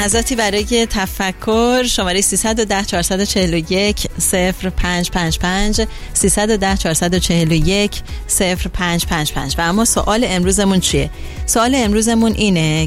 ازاتی برای تفکر. شماره 310 441 0555 310 441 0555. و اما سوال امروزمون چیه؟ سوال امروزمون اینه